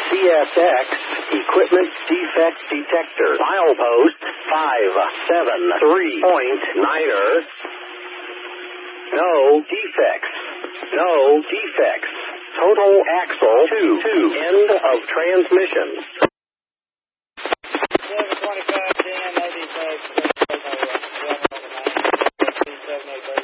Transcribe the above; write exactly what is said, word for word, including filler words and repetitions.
C S X Equipment Defect Detector. Milepost five seven three point niner. No defects. No defects. Total axle two. two. End of transmission. seven twenty-five ten, no defects.